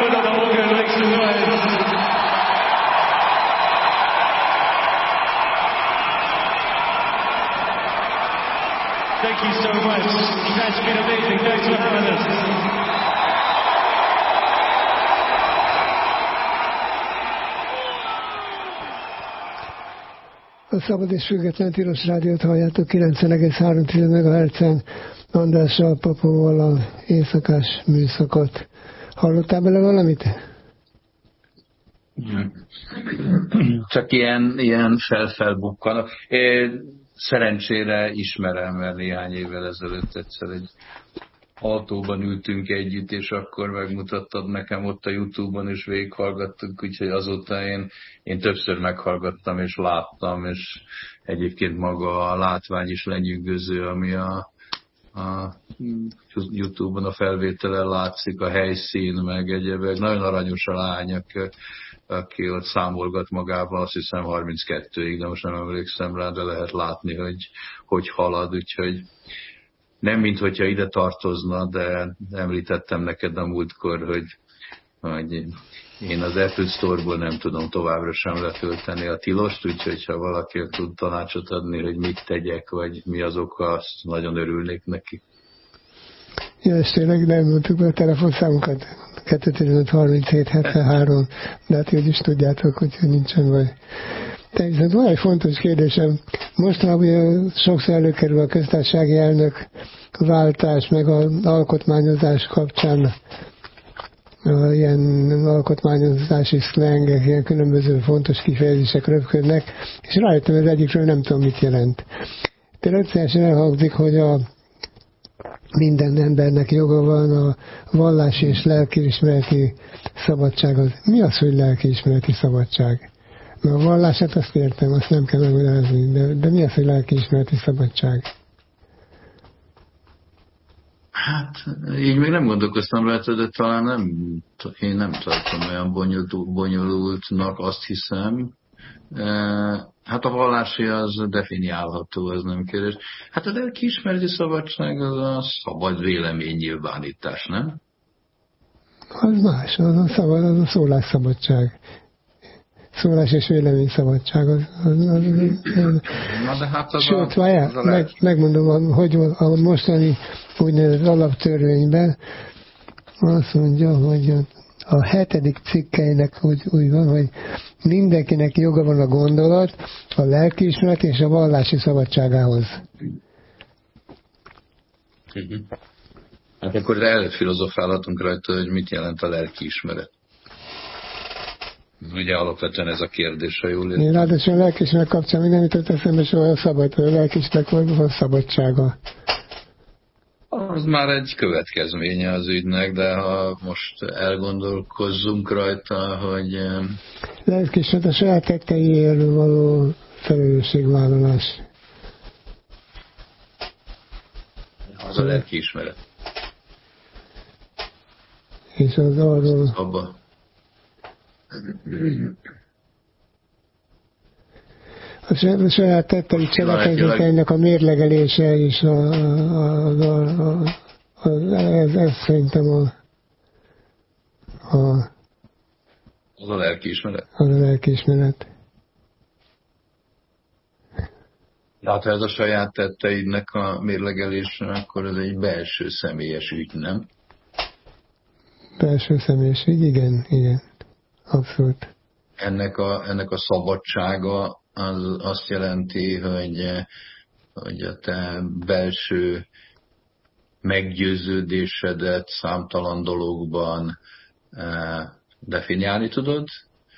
oder der Orgel wechseln soll. Thank you so much. You guys have been amazing. Thanks for having us. A Szabad és Független Tilos Rádiót halljátok 90,3 MHz-en, Andrással, Papovval éjszakás műszakot. Hallottál bele valamit? Csak ilyen felbukkanak. Szerencsére ismerem, mert néhány évvel ezelőtt egyszer egy autóban ültünk együtt, és akkor megmutattad nekem ott a YouTube-on, és végighallgattuk, úgyhogy azóta én többször meghallgattam, és láttam, és egyébként maga a látvány is lenyűgöző, ami a YouTube-on a felvételen látszik, a helyszín, meg egyébként. Nagyon aranyos a lány, aki ott számolgat magával, azt hiszem 32-ig, de most nem emlékszem rá, de lehet látni, hogy halad, úgyhogy nem minthogyha ide tartozna, de említettem neked a múltkor, hogy én az Apple Store-ból nem tudom továbbra sem letölteni a tilost, úgyhogy ha valaki tud tanácsot adni, hogy mit tegyek, vagy mi az oka, azt nagyon örülnék neki. Ja, és tényleg nem mondtuk be a telefonszámunkat, 215-37-73, de hát így is tudjátok, úgyhogy nincsen baj. Tehát van egy fontos kérdésem. Mostanában sokszor előkerül a köztársasági elnök váltás, meg az alkotmányozás kapcsán ilyen alkotmányozási szlengek, ilyen különböző fontos kifejezések röpködnek, és rájöttem az egyikről, nem tudom, mit jelent. De rendszeresen elhangzik, hogy minden embernek joga van a vallási és lelkiismereti szabadsághoz. Mi az, hogy lelkiismereti szabadság? Mert a vallását azt értem, azt nem kell megmagyarázni, de mi az, hogy lelkiismereti szabadság? Hát, így még nem gondolkoztam rajta, de talán én nem tartom olyan bonyolultnak, azt hiszem. Hát a vallási az definiálható, az nem kérdés. Hát a lelkiismereti szabadság az a szabad véleménynyilvánítás, nem? Az más, az a szólásszabadság. Szólás és véleményszabadság. Na de hát az sőt, megmondom, hogy a mostani úgynevezett alaptörvényben azt mondja, hogy a 7. cikkeinek úgy van, hogy mindenkinek joga van a gondolat, a lelkiismeret és a vallási szabadságához. Hát akkor elfilozofálhatunk rajta, hogy mit jelent a lelkiismeret. Ugye alapvetően ez a kérdés, ha jól értem. Ráadásul a lelkiismeret kapcsán még nem jutott eszembe soha a szabad, a lelkiismeretnek van szabadsága. Az már egy következménye az ügynek, de ha most elgondolkozzunk rajta, hogy... Lelkiismeret a saját tetteiért való felelősségvállalás. Az a lelkiismeret. És az arról... Abba. A saját tettei cselekedeteinek a mérlegelése is ez szerintem az a lelkiismeret. Az a lelkiismeret. Hát ha ez a saját tetteidnek a mérlegelése, akkor ez egy belső személyes ügy, nem? Belső személyes ügy, igen. Abszolút. Ennek a szabadsága az azt jelenti, hogy a te belső meggyőződésedet számtalan dologban definiálni tudod,